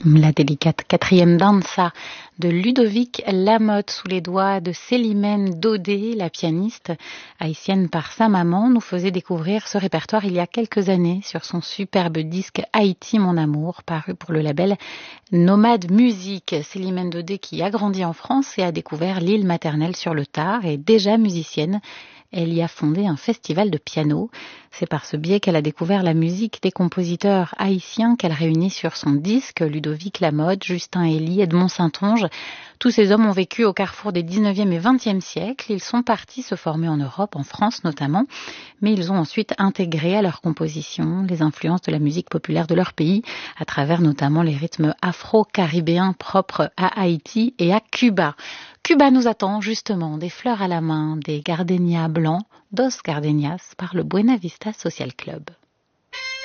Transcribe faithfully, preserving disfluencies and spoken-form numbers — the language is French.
La délicate quatrième danza de Ludovic Lamotte sous les doigts de Célimène Daudet, la pianiste haïtienne par sa maman, nous faisait découvrir ce répertoire il y a quelques années sur son superbe disque Haïti mon amour, paru pour le label Nomade Musique. Célimène Daudet qui a grandi en France et a découvert l'île maternelle sur le tard est déjà musicienne. Elle y a fondé un festival de piano. C'est par ce biais qu'elle a découvert la musique des compositeurs haïtiens qu'elle réunit sur son disque, Ludovic Lamotte, Justin Elie, Edmond Saintonge. Tous ces hommes ont vécu au carrefour des dix-neuvième et vingtième siècles. Ils sont partis se former en Europe, en France notamment, mais ils ont ensuite intégré à leur composition les influences de la musique populaire de leur pays, à travers notamment les rythmes afro-caribéens propres à Haïti et à Cuba. Cuba nous attend justement des fleurs à la main, des gardénias blancs, dos gardenias par le Buena Vista Social Club.